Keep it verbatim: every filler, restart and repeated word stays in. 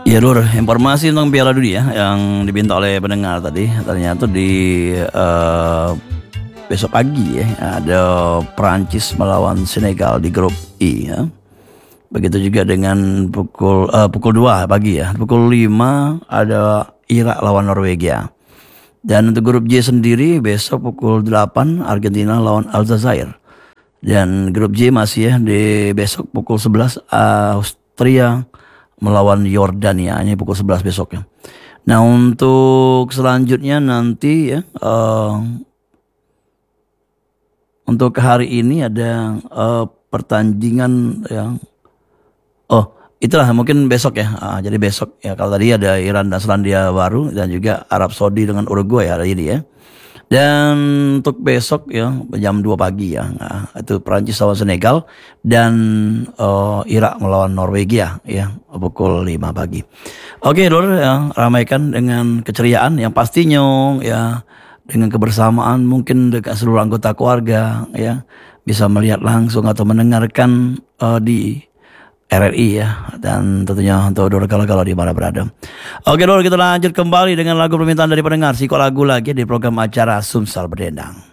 Ya Lur, informasi tentang Piala Dunia yang diminta oleh pendengar tadi, ternyata di eh, besok pagi ya ada Prancis melawan Senegal di grup I ya. Begitu juga dengan pukul eh, pukul dua pagi ya. Pukul lima ada Irak lawan Norwegia. Dan untuk grup J sendiri besok pukul delapan Argentina lawan Aljazair. Dan grup J masih ya di besok pukul sebelas Austria melawan Yordania, ini pukul sebelas besok ya. Nah untuk selanjutnya nanti ya uh, untuk hari ini ada uh, pertandingan yang oh itulah mungkin besok ya. Uh, jadi besok ya, kalau tadi ada Iran dan Selandia Baru dan juga Arab Saudi dengan Uruguay hari ini ya. Dan untuk besok ya jam dua pagi ya, nah, itu Prancis lawan Senegal dan uh, Irak melawan Norwegia ya pukul lima pagi. Oke Lur ya, ramaikan dengan keceriaan yang pastinya ya, dengan kebersamaan mungkin dekat seluruh anggota keluarga ya, bisa melihat langsung atau mendengarkan uh, di R R I ya, dan tentunya untuk Dor kalau di mana berada. Oke Dor, kita lanjut kembali dengan lagu permintaan dari pendengar. Siko lagu lagi di program acara Sumsel Berdendang.